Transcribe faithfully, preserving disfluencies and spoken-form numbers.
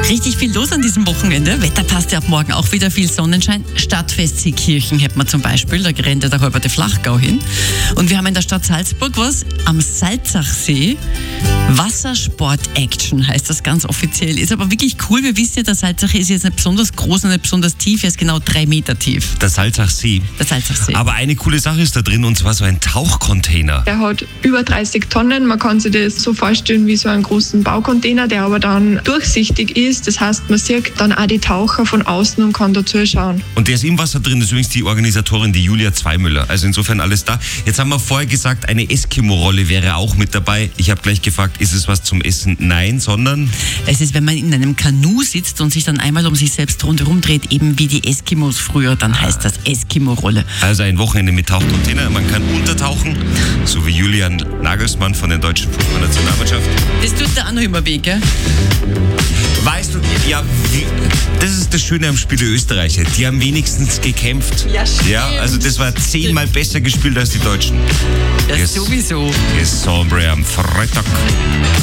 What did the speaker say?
Richtig viel los an diesem Wochenende. Wetter passt ja ab morgen auch wieder viel Sonnenschein. Stadtfest Seekirchen hätten wir zum Beispiel, da rennt ja der halbe Flachgau hin. Und wir haben in der Stadt Salzburg was am Salzachsee. Wassersport-Action heißt das ganz offiziell. Ist aber wirklich cool. Wir wissen ja, der Salzachsee ist jetzt nicht besonders groß und nicht besonders tief. Er ist genau drei Meter tief. Der Salzachsee. Der Salzachsee. Aber eine coole Sache ist da drin, und zwar so ein Tauchcontainer. Der hat über dreißig Tonnen. Man kann sich das so vorstellen wie so einen großen Baucontainer, der aber dann durchsichtig ist. Das heißt, man sieht dann auch die Taucher von außen und kann da zuschauen. Und der ist im Wasser drin. Das ist übrigens die Organisatorin, die Julia Zweimüller. Also insofern alles da. Jetzt haben wir vorher gesagt, eine Eskimo-Rolle wäre auch mit dabei. Ich habe gleich gefragt, ist es was zum Essen? Nein, sondern... Es ist, wenn man in einem Kanu sitzt und sich dann einmal um sich selbst rundherum dreht, eben wie die Eskimos früher, dann heißt das Eskimo-Rolle. Also ein Wochenende mit Tauchcontainer. Man kann untertauchen, so wie Julian Nagelsmann von der deutschen Fußballnationalmannschaft. Das tut der auch noch immer weh, gell? Weißt du, ja, wie, das ist das Schöne am Spiel der Österreicher. Die haben wenigstens gekämpft. Ja, stimmt. Ja, also das war zehnmal besser gespielt als die Deutschen. Ja, Yes. sowieso. Yes, Sombre am Freitag.